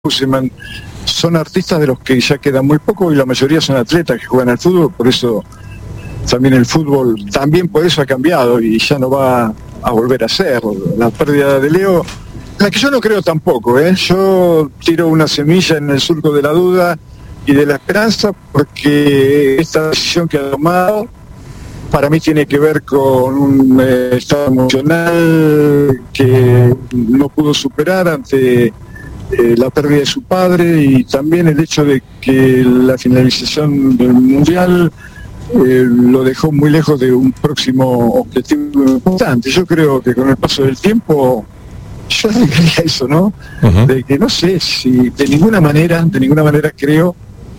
Buseman son artistas de los que ya quedan muy poco y la mayoría son atletas que juegan al fútbol, por eso también el fútbol, también por eso ha cambiado y ya no va a volver a ser. La pérdida de Leo, la que yo no creo tampoco, yo tiro una semilla en el surco de la duda y de la esperanza, porque esta decisión que ha tomado para mí tiene que ver con un estado emocional que no pudo superar ante la pérdida de su padre, y también el hecho de que la finalización del Mundial lo dejó muy lejos de un próximo objetivo importante. Yo creo que con el paso del tiempo, yo diría eso, ¿no? De que no sé si de ninguna manera creo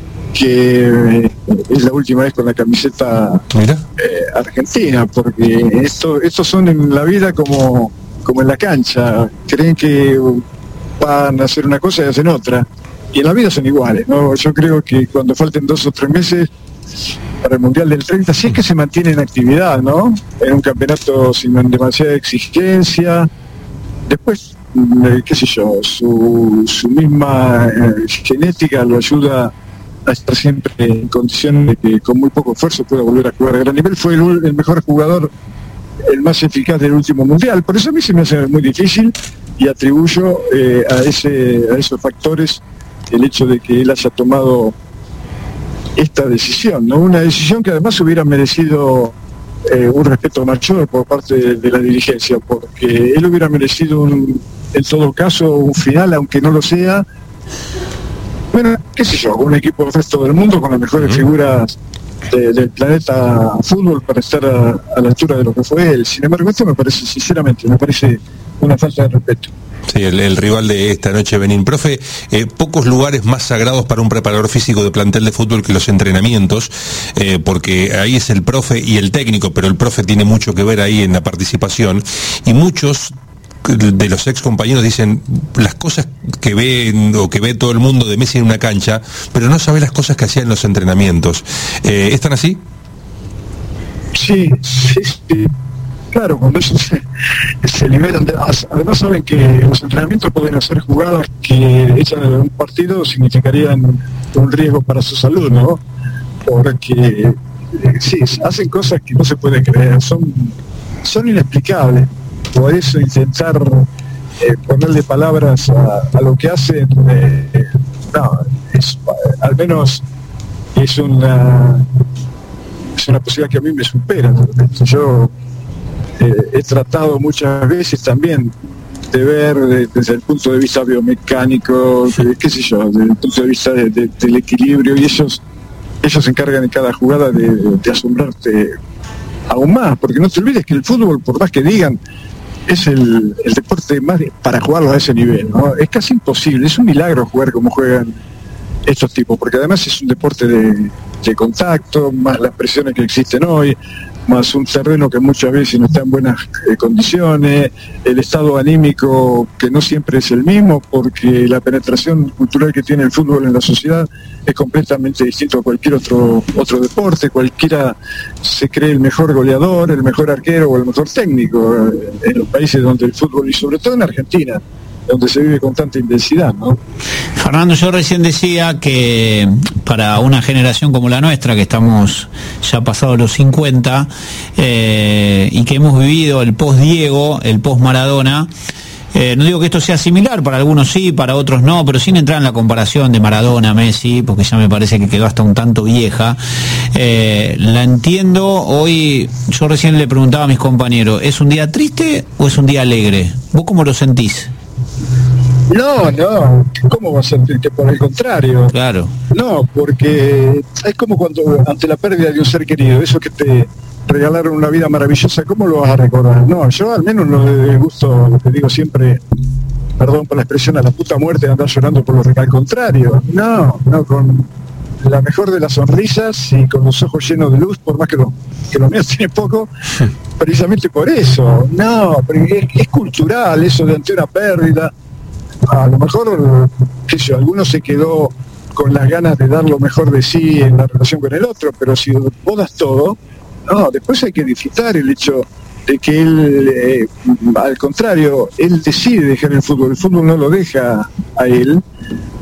que es la última vez con la camiseta argentina, porque estos son en la vida como en la cancha, creen que van a hacer una cosa y hacen otra, y en la vida son iguales, ¿no? Yo creo que cuando falten 2 o 3 meses para el Mundial del 30, si es que se mantiene en actividad, ¿no? En un campeonato sin demasiada exigencia, después, qué sé yo, su misma genética lo ayuda a estar siempre en condiciones de que con muy poco esfuerzo pueda volver a jugar a gran nivel. Fue el mejor jugador, el más eficaz del último Mundial, por eso a mí se me hace muy difícil, y atribuyo a esos factores el hecho de que él haya tomado esta decisión, ¿no? Una decisión que además hubiera merecido un respeto mayor por parte de la dirigencia, porque él hubiera merecido en todo caso un final, aunque no lo sea, bueno, qué sé yo, un equipo del resto del mundo con las mejores figuras del planeta fútbol para estar a la altura de lo que fue él. Sin embargo, esto me parece, sinceramente, una falta de respeto. Sí, el rival de esta noche, Benín. Profe, pocos lugares más sagrados para un preparador físico de plantel de fútbol que los entrenamientos, porque ahí es el profe y el técnico, pero el profe tiene mucho que ver ahí en la participación, y muchos de los ex compañeros dicen las cosas que ven o que ve todo el mundo de Messi en una cancha, pero no sabe las cosas que hacía en los entrenamientos. ¿Están así? Sí. Claro, cuando ellos se liberan, además saben que los entrenamientos pueden hacer jugadas que hechas en un partido significarían un riesgo para su salud, ¿no? Porque sí, hacen cosas que no se puede creer, son inexplicables. Por eso intentar ponerle palabras a lo que hacen, al menos es una posibilidad que a mí me supera. Yo he tratado muchas veces también de ver desde el punto de vista biomecánico, qué sé yo, desde el punto de vista del equilibrio, y ellos se encargan en cada jugada de asombrarte aún más, porque no te olvides que el fútbol, por más que digan, es el deporte más para jugarlo a ese nivel, ¿no? Es casi imposible, es un milagro jugar como juegan estos tipos, porque además es un deporte de contacto, más las presiones que existen hoy, más un terreno que muchas veces no está en buenas condiciones, el estado anímico que no siempre es el mismo, porque la penetración cultural que tiene el fútbol en la sociedad es completamente distinto a cualquier otro deporte. Cualquiera se cree el mejor goleador, el mejor arquero o el mejor técnico en los países donde el fútbol, y sobre todo en Argentina, donde se vive con tanta intensidad, ¿no? Fernando, yo recién decía que para una generación como la nuestra, que estamos ya pasados los 50, y que hemos vivido el post-Diego, el post-Maradona, no digo que esto sea similar, para algunos sí, para otros no, pero sin entrar en la comparación de Maradona, Messi, porque ya me parece que quedó hasta un tanto vieja, la entiendo. Hoy, yo recién le preguntaba a mis compañeros, ¿es un día triste o es un día alegre? ¿Vos cómo lo sentís? No, ¿cómo va a ser triste? Por el contrario. Claro. No, porque es como cuando ante la pérdida de un ser querido, eso que te regalaron una vida maravillosa, ¿cómo lo vas a recordar? No, yo al menos no le gusto, lo que digo siempre, perdón por la expresión, a la puta muerte de andar llorando por lo que al contrario. No, con la mejor de las sonrisas y con los ojos llenos de luz, por más que los míos tienen poco, precisamente por eso. No, es cultural eso de ante una pérdida. A lo mejor, qué sé yo, alguno se quedó con las ganas de dar lo mejor de sí en la relación con el otro, pero si vos das todo, no, después hay que disfrutar el hecho de que él, al contrario, él decide dejar el fútbol no lo deja a él,